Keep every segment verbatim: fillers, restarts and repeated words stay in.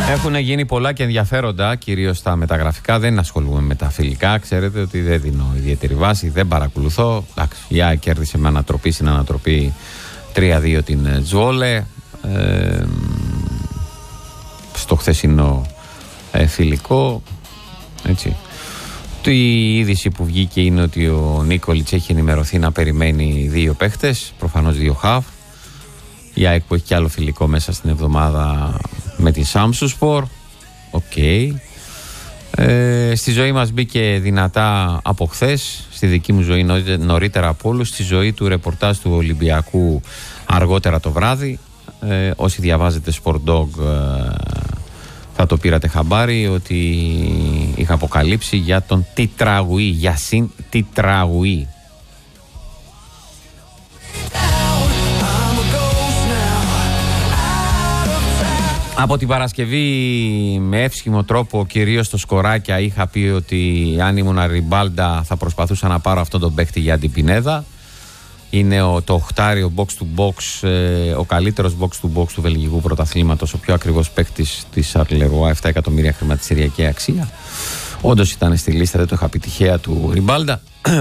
Έχουν γίνει πολλά και ενδιαφέροντα, κυρίως στα μεταγραφικά. Δεν ασχολούμαι με τα φιλικά. Ξέρετε ότι δεν δίνω ιδιαίτερη βάση, δεν παρακολουθώ. Εντάξει, η ΑΕΚ κέρδισε με ανατροπή στην ανατροπή τρία δύο την Τζβόλε. Ε, στο χθεσινό ε, φιλικό. Έτσι. Η είδηση που βγήκε είναι ότι ο Νίκολιτς έχει ενημερωθεί να περιμένει δύο παίχτες, προφανώς δύο χαφ. Η ΑΕΚ που έχει και άλλο φιλικό μέσα στην εβδομάδα με την Σάμσουσπορ. Οκ. Okay. Ε, στη ζωή μας μπήκε δυνατά από χθες, στη δική μου ζωή νωρίτερα από όλους, στη ζωή του ρεπορτάζ του Ολυμπιακού αργότερα το βράδυ. Ε, όσοι διαβάζετε Sport Dog ε, θα το πήρατε χαμπάρι ότι είχα αποκαλύψει για τον Τιτραγουή, Γιασίν Τιτραγουή. Από την Παρασκευή με εύσχυμο τρόπο, κυρίως στο Σκοράκια, είχα πει ότι αν ήμουν Ριμπάλντα θα προσπαθούσα να πάρω αυτόν τον παίκτη για την Πινέδα. Είναι ο, το οχτάριο box to box, ε, ο καλύτερος box to box του βελγικού πρωταθλήματος, ο πιο ακριβώς παίκτης της Αρλερουά, επτά εκατομμύρια χρηματιστηριακή αξία. Όντως ήταν στη λίστα, δεν το είχα πει τυχαία, του Ριμπάλντα.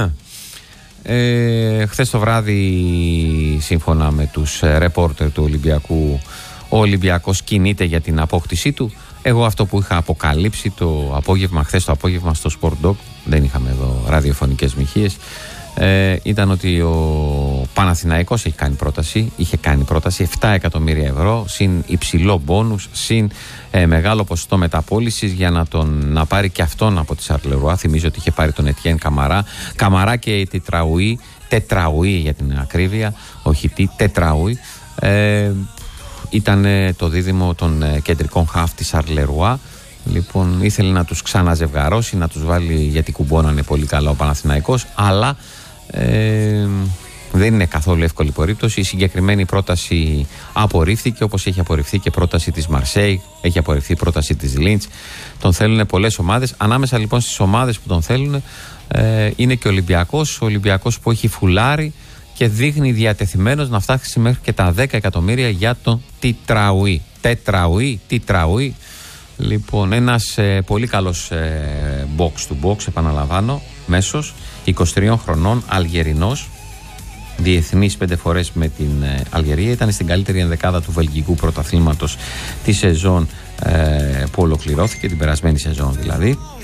Ε, χθες το βράδυ, σύμφωνα με τους ρεπόρτερ του Ολυμπιακού, ο Ολυμπιακός κινείται για την απόκτησή του. Εγώ αυτό που είχα αποκαλύψει το απόγευμα, χθες το απόγευμα στο Sport Dog, δεν είχαμε εδώ ραδιοφωνικές μοιχείες, ε, ήταν ότι ο Παναθηναϊκός έχει κάνει πρόταση, είχε κάνει πρόταση επτά εκατομμύρια ευρώ, συν υψηλό μπόνους, συν ε, μεγάλο ποσοστό μεταπώλησης για να, τον, να πάρει και αυτόν από τη Σαρλερουά. Θυμίζω ότι είχε πάρει τον Ετιέν Καμαρά, Καμαρά και η Τετραουή, Τετραουή για την ακρίβεια, όχι τι, Τετραουή. Ε, Ήταν το δίδυμο των ε, κεντρικών χαφ της Αρλερουά. Λοιπόν, ήθελε να τους ξαναζευγαρώσει, να τους βάλει, γιατί κουμπώνανε πολύ καλά ο Παναθηναϊκός, αλλά ε, δεν είναι καθόλου εύκολη περίπτωση. Η συγκεκριμένη πρόταση απορρίφθηκε, όπως έχει απορριφθεί και πρόταση της Μαρσέη, έχει απορριφθεί πρόταση της Λίντς. Τον θέλουν πολλές ομάδες. Ανάμεσα λοιπόν στις ομάδες που τον θέλουν ε, είναι και ο Ολυμπιακός. Ο Ολυμπιακός που έχει φουλάρει και δείχνει διατεθειμένος να φτάσει μέχρι και τα δέκα εκατομμύρια για τον Τιτραουή. Τετραουή, Τιτραουή. Λοιπόν, ένας ε, πολύ καλός ε, box to box, επαναλαμβάνω, μέσος, είκοσι τριών χρονών, Αλγερινός, διεθνής πέντε φορές με την ε, Αλγερία. Ήταν στην καλύτερη ενδεκάδα του βελγικού πρωταθλήματος τη σεζόν ε, που ολοκληρώθηκε, την περασμένη σεζόν δηλαδή.